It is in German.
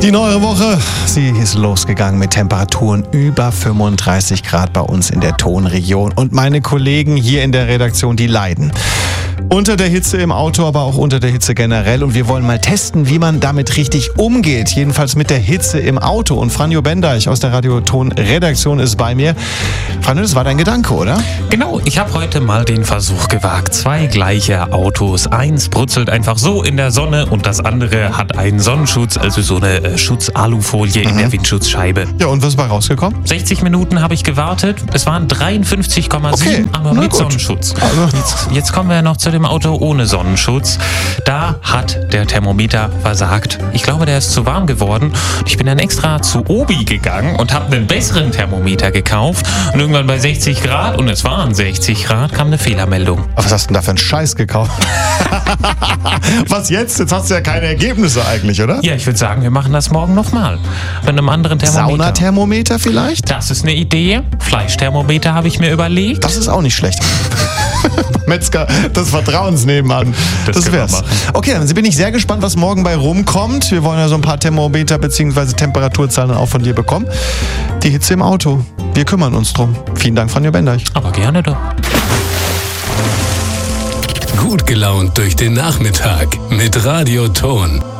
Die neue Woche, sie ist losgegangen mit Temperaturen über 35 Grad bei uns in der Tonregion. Und meine Kollegen hier in der Redaktion, die leiden. Unter der Hitze im Auto, aber auch unter der Hitze generell. Und wir wollen mal testen, wie man damit richtig umgeht. Jedenfalls mit der Hitze im Auto. Und Franjo Bendeich aus der Radioton-Redaktion ist bei mir. Franjo, das war dein Gedanke, oder? Genau, ich habe heute mal den Versuch gewagt. 2 gleiche Autos. Eins brutzelt einfach so in der Sonne und das andere hat einen Sonnenschutz, also so eine Schutz-Alufolie in der Windschutzscheibe. Ja, und was ist bei rausgekommen? 60 Minuten habe ich gewartet. Es waren 53,7, Okay, aber na mit gut. Sonnenschutz. Also. Jetzt kommen wir noch zu dem Auto ohne Sonnenschutz. Da hat der Thermometer versagt. Ich glaube, der ist zu warm geworden. Ich bin dann extra zu Obi gegangen und habe einen besseren Thermometer gekauft. Und irgendwann bei 60 Grad, und es waren 60 Grad, kam eine Fehlermeldung. Aber was hast du denn da für einen Scheiß gekauft? Was jetzt? Jetzt hast du ja keine Ergebnisse eigentlich, oder? Ja, ich würde sagen, wir machen das morgen nochmal. Mit einem anderen Thermometer. Saunathermometer vielleicht? Das ist eine Idee. Fleischthermometer habe ich mir überlegt. Das ist auch nicht schlecht. Metzger des Vertrauens nebenan. Das können wir wär's. machen. Okay, dann bin ich sehr gespannt, was morgen bei rumkommt. Wir wollen ja so ein paar Thermometer bzw. Temperaturzahlen auch von dir bekommen. Die Hitze im Auto. Wir kümmern uns drum. Vielen Dank, Franjo Bendeich. Aber gerne doch. Gut gelaunt durch den Nachmittag mit Radioton.